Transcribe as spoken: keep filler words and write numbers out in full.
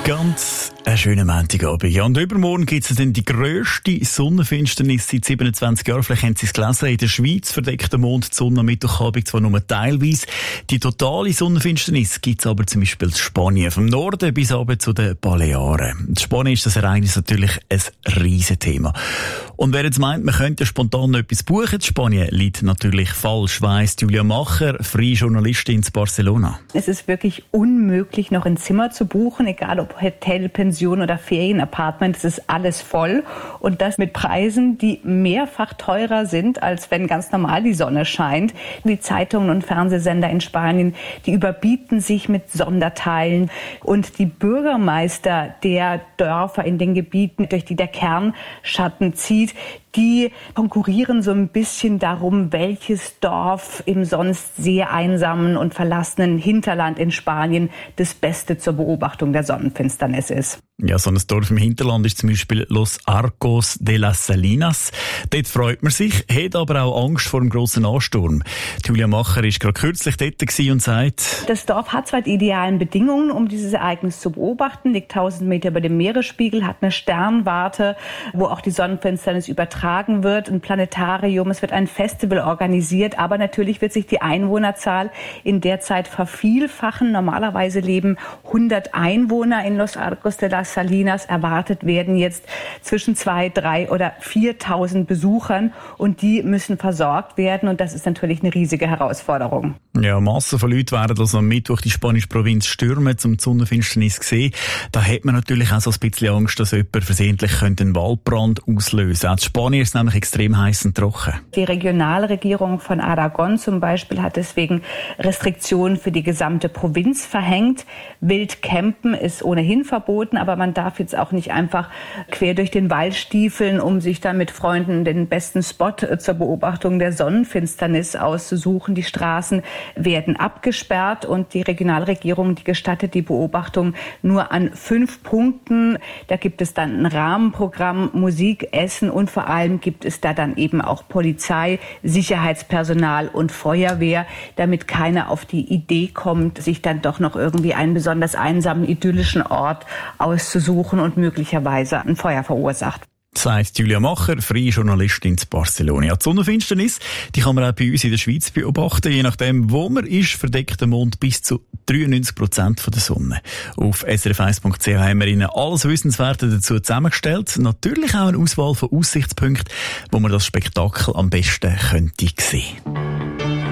Ganz einen schönen Montagabend. Ja, und übermorgen gibt es dann die grösste Sonnenfinsternis seit siebenundzwanzig Jahren. Vielleicht haben Sie es gelesen. In der Schweiz verdeckt der Mond die Sonne am Mittwochabend zwar nur teilweise. Die totale Sonnenfinsternis gibt es aber zum Beispiel in Spanien. Vom Norden bis runter zu den Balearen. In Spanien ist das Ereignis natürlich ein Riesenthema. Und wer jetzt meint, man könnte spontan noch etwas buchen in Spanien, liegt natürlich falsch, weiss Julia Macher, freie Journalistin in Barcelona. Es ist wirklich unmöglich, noch ein Zimmer zu buchen, egal ob Hotel, Pension oder Ferienapartment. Es ist alles voll. Und das mit Preisen, die mehrfach teurer sind, als wenn ganz normal die Sonne scheint. Die Zeitungen und Fernsehsender in Spanien, die überbieten sich mit Sonderteilen. Und die Bürgermeister der Dörfer in den Gebieten, durch die der Kernschatten zieht, die konkurrieren so ein bisschen darum, welches Dorf im sonst sehr einsamen und verlassenen Hinterland in Spanien das Beste zur Beobachtung der Sonnenfinsternis ist. Ja, so ein Dorf im Hinterland ist zum Beispiel Los Arcos de las Salinas. Dort freut man sich, hat aber auch Angst vor einem grossen Ansturm. Julia Macher war gerade kürzlich dort und sagt: Das Dorf hat zwar die idealen Bedingungen, um dieses Ereignis zu beobachten, liegt tausend Meter über dem Meeresspiegel, hat eine Sternwarte, wo auch die Sonnenfinsternis übertragen wird, ein Planetarium, es wird ein Festival organisiert, aber natürlich wird sich die Einwohnerzahl in der Zeit vervielfachen. Normalerweise leben hundert Einwohner in Los Arcos de las Salinas. Erwartet werden jetzt zwischen zwei, drei oder viertausend Besuchern und die müssen versorgt werden und das ist natürlich eine riesige Herausforderung. Ja, Massen von Leuten werden also am Mittwoch die spanische Provinz stürmen, um die Sonnenfinsternis zu sehen. Da hat man natürlich auch so ein bisschen Angst, dass jemand versehentlich einen Waldbrand auslösen könnte. In Spanien ist es nämlich extrem heiß und trocken. Die Regionalregierung von Aragon zum Beispiel hat deswegen Restriktionen für die gesamte Provinz verhängt. Wildcampen ist ohnehin verboten, aber man darf jetzt auch nicht einfach quer durch den Wald stiefeln, um sich dann mit Freunden den besten Spot zur Beobachtung der Sonnenfinsternis auszusuchen. Die Straßen werden abgesperrt und die Regionalregierung, die gestattet die Beobachtung nur an fünf Punkten. Da gibt es dann ein Rahmenprogramm, Musik, Essen und vor allem gibt es da dann eben auch Polizei, Sicherheitspersonal und Feuerwehr, damit keiner auf die Idee kommt, sich dann doch noch irgendwie einen besonders einsamen, idyllischen Ort auszusuchen und möglicherweise ein Feuer verursacht. Sagt Julia Macher, freie Journalistin in Barcelona. Die Sonnenfinsternis, die kann man auch bei uns in der Schweiz beobachten. Je nachdem, wo man ist, verdeckt der Mond bis zu dreiundneunzig Prozent von der Sonne. Auf s r f eins punkt c h haben wir Ihnen alles Wissenswerte dazu zusammengestellt. Natürlich auch eine Auswahl von Aussichtspunkten, wo man das Spektakel am besten könnte sehen.